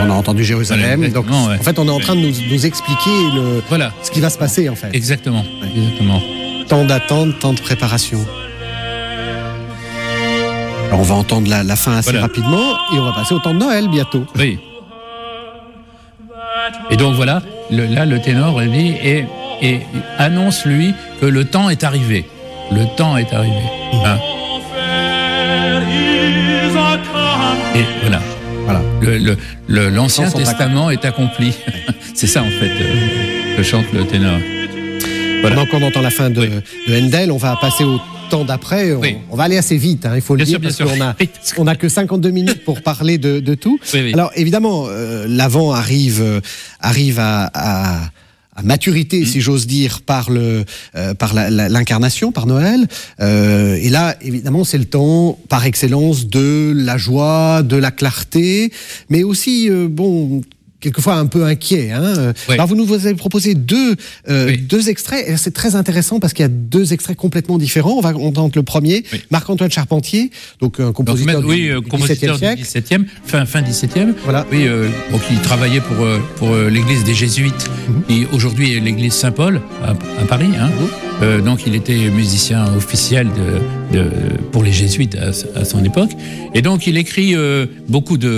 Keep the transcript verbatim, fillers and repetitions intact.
on a entendu Jérusalem. Voilà, donc, ouais. en fait, on est en train de nous, nous expliquer le, voilà. ce qui va se passer, en fait. Exactement. Ouais. Exactement. Tant d'attente, tant de préparation. Alors, on va entendre la, la fin assez Voilà. rapidement et on va passer au temps de Noël bientôt. Oui. Et donc voilà, le, là, le ténor dit et, et annonce lui que le temps est arrivé. Le temps est arrivé. Hein. Et voilà. Voilà. Le, le, le, l'Ancien Les temps sont Testament est accompli. C'est ça en fait euh, que chante le ténor. Voilà. Pendant qu'on entend la fin de, Oui. de Handel, on va passer au temps d'après. On, Oui. on va aller assez vite, hein, il faut le Bien dire, sûr, bien parce sûr. qu'on a, Oui. on a que cinquante-deux minutes pour parler de, de tout. Oui, oui. Alors évidemment, euh, l'Avent arrive, euh, arrive à, à, à maturité, mmh. si j'ose dire, par, le, euh, par la, la, l'incarnation, par Noël. Euh, et là, évidemment, c'est le temps par excellence de la joie, de la clarté, mais aussi, euh, bon... quelquefois un peu inquiet. Hein. Oui. Alors vous nous avez proposé deux, euh, oui. deux extraits, et c'est très intéressant parce qu'il y a deux extraits complètement différents. On va entendre le premier, oui. Marc-Antoine Charpentier, donc un compositeur, donc, oui, du, euh, du compositeur dix-septième du dix-septième, fin, fin dix-septième. Voilà. Oui, euh, donc il travaillait pour, euh, pour euh, l'église des Jésuites, mm-hmm. et aujourd'hui l'église Saint-Paul à, à Paris. Hein. Mm-hmm. Euh, donc il était musicien officiel de, de, pour les Jésuites à, à son époque. Et donc il écrit euh, beaucoup de